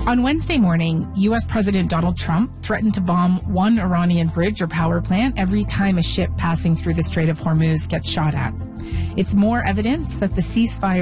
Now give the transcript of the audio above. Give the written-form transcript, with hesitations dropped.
On Wednesday morning, U.S. President Donald Trump threatened to bomb one Iranian bridge or power plant every time a ship passing through the Strait of Hormuz gets shot at. It's more evidence that the ceasefire